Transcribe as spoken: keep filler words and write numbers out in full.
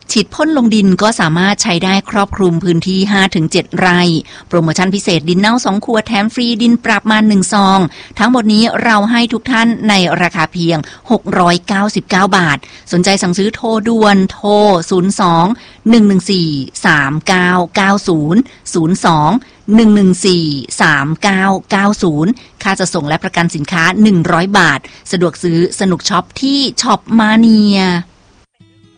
ฉีดพ่นลงดินก็สามารถใช้ได้ครอบคลุมพื้นที่ ห้าถึงเจ็ด ไร่โปรโมชั่นพิเศษดินเน่าสองขวดแถมฟรีดินปรับมาหนึ่งซองทั้งหมดนี้เราให้ทุกท่านในราคาเพียงหกร้อยเก้าสิบเก้าบาทสนใจสั่งซื้อโทรด่วนโทรศูนย์ สอง หนึ่ง หนึ่ง สี่ สาม เก้า เก้า ศูนย์ ศูนย์ สอง หนึ่ง หนึ่ง สี่ สาม เก้า เก้า ศูนย์ค่าจะส่งและประกันสินค้าหนึ่งร้อยบาทสะดวกซื้อสนุกช็อปที่ช็อปมาเนีย